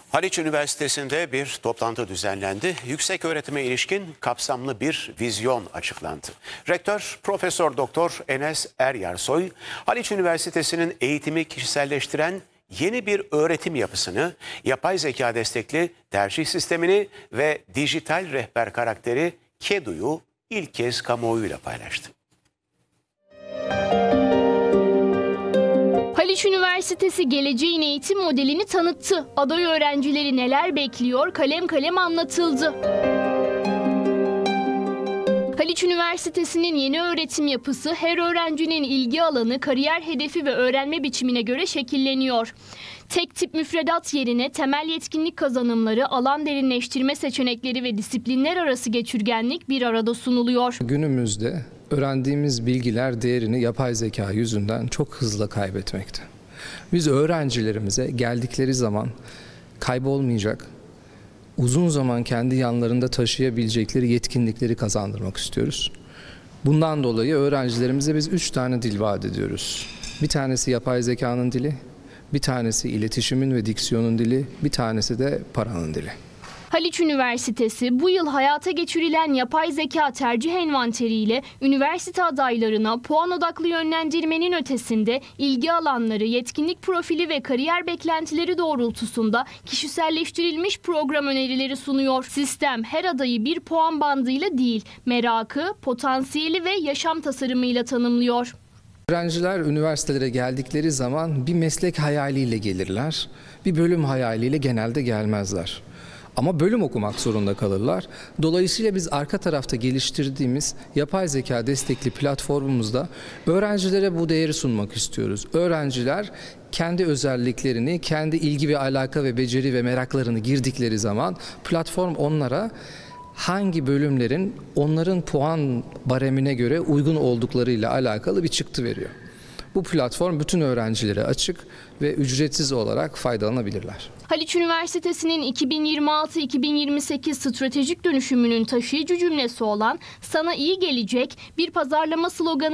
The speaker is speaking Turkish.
Haliç Üniversitesi'nde bir toplantı düzenlendi. Yüksek öğretime ilişkin kapsamlı bir vizyon açıklandı. Rektör Profesör Doktor Enes Eryarsoy, Haliç Üniversitesi'nin eğitimi kişiselleştiren yeni bir öğretim yapısını, yapay zeka destekli tercih sistemini ve dijital rehber karakteri KEDU'yu ilk kez kamuoyuyla paylaştı. Haliç Üniversitesi geleceğin eğitim modelini tanıttı. Aday öğrencileri neler bekliyor kalem kalem anlatıldı. Haliç Üniversitesi'nin yeni öğretim yapısı her öğrencinin ilgi alanı, kariyer hedefi ve öğrenme biçimine göre şekilleniyor. Tek tip müfredat yerine temel yetkinlik kazanımları, alan derinleştirme seçenekleri ve disiplinler arası geçirgenlik bir arada sunuluyor. Günümüzde öğrendiğimiz bilgiler değerini yapay zeka yüzünden çok hızlı kaybetmekte. Biz öğrencilerimize geldikleri zaman kaybolmayacak, uzun zaman kendi yanlarında taşıyabilecekleri yetkinlikleri kazandırmak istiyoruz. Bundan dolayı öğrencilerimize biz 3 tane dil vaat ediyoruz. Bir tanesi yapay zekanın dili, bir tanesi iletişimin ve diksiyonun dili, bir tanesi de paranın dili. Haliç Üniversitesi bu yıl hayata geçirilen yapay zeka tercih envanteriyle üniversite adaylarına puan odaklı yönlendirmenin ötesinde ilgi alanları, yetkinlik profili ve kariyer beklentileri doğrultusunda kişiselleştirilmiş program önerileri sunuyor. Sistem her adayı bir puan bandıyla değil, merakı, potansiyeli ve yaşam tasarımıyla tanımlıyor. Öğrenciler üniversitelere geldikleri zaman bir meslek hayaliyle gelirler, bir bölüm hayaliyle genelde gelmezler. Ama bölüm okumak zorunda kalırlar. Dolayısıyla biz arka tarafta geliştirdiğimiz yapay zeka destekli platformumuzda öğrencilere bu değeri sunmak istiyoruz. Öğrenciler kendi özelliklerini, kendi ilgi ve alaka ve beceri ve meraklarını girdikleri zaman platform onlara hangi bölümlerin onların puan baremine göre uygun olduklarıyla alakalı bir çıktı veriyor. Bu platform bütün öğrencilere açık ve ücretsiz olarak faydalanabilirler. Haliç Üniversitesi'nin 2026-2028 stratejik dönüşümünün taşıyıcı cümlesi olan "Sana iyi gelecek" bir pazarlama sloganı